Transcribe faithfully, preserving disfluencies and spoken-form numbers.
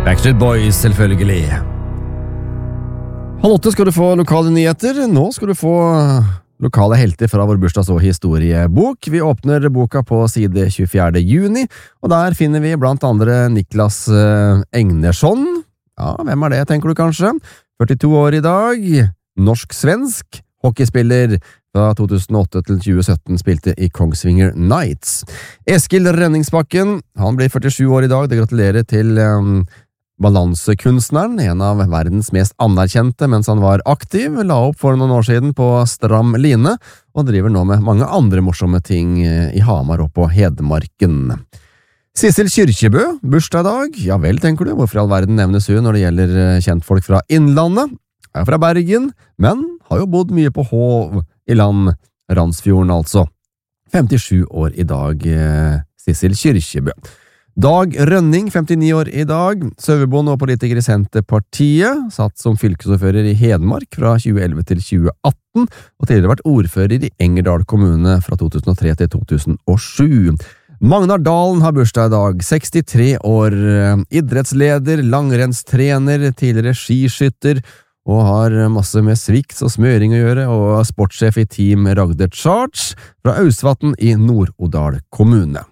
Backstreet Boys, selvfølgelig. Halv åtte skal du få lokale nyheter. Nå skal du få lokale helter fra vår bursdags- og historiebok. Vi åpner boka på side tjuefjerde juni, og der finner vi blant andre Niklas Egnersson. Ja, hvem er det, tenker du kanskje? førtito år i dag, norsk-svensk, hockeyspiller fra to tusen og åtte til tjue sytten, spilte i Kongsvinger Knights. Eskil Rønningsbakken, han blir førtisju år i dag. Det gratulerer til um, balansekunstneren, en av verdens mest anerkjente mens han var aktiv, la opp for noen år siden på Stram Line, og driver nå med mange andre morsomme ting i Hamar og på Hedmarken. Sissel Kyrkjebø, bursdag i dag. Ja vel, tenker du, hvorfor i all verden nevnes hun når det gjelder kjentfolk fra Innlandet? Er fra Bergen, men har jo bodd mye på Hov i land, Randsfjorden altså. femtisju år i dag, Sissel Kyrkjebø. Dag Rønning, femtini år i dag, sauebonde og politiker i Senterpartiet, satt som fylkesordfører i Hedmark fra tjue elleve til tjue atten, og tidligere vært ordfører i Engerdal kommune fra to tusen og tre til to tusen og sju. Magnar Dalen har bursdag i dag, sekstitre år, idrettsleder, langrennstrener, tidligere skiskytter, og har masse med sviks og smøring å gjøre, og sportssjef i Team Ragde Charge fra Ausvatn i Nord-Odal kommune.